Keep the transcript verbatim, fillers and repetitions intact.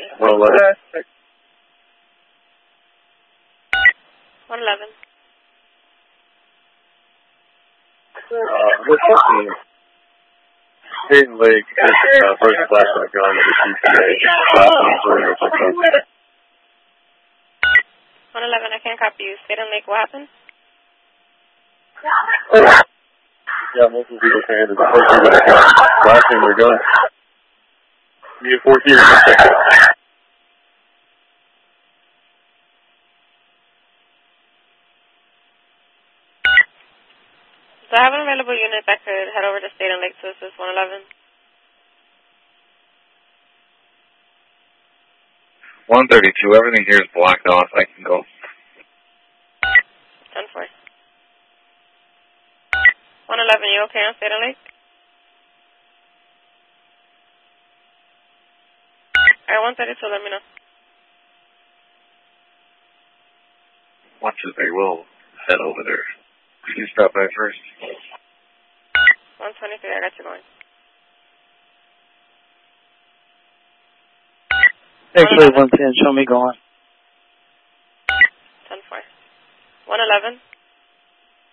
one eleven. one eleven. Uh, what's up here? Hayden Lake, uh, first flashback on the C P A. one eleven, I can't copy you. Hayden Lake, what happened? Yeah, multiple people saying that the first thing they're gun, last thing they're gun. You have fourteen or something. So I have an available unit that could head over to State and Lake to assist one eleven. one thirty-two, everything here is blocked off. I can go. ten four. one eleven, you okay on State and Lake? Alright, one thirty-two, let me know. Watch it, they will head over there. You can stop by first. one twenty-three, I got you going. X-ray one ten, show me going. ten four. one eleven.